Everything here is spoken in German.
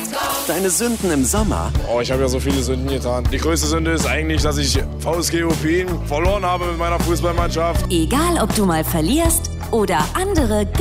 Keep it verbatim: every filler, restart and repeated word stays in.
Deine Sünden im Sommer? Oh, ich habe ja so viele Sünden getan. Die größte Sünde ist eigentlich, dass ich V S G Opin verloren habe mit meiner Fußballmannschaft. Egal, ob du mal verlierst oder andere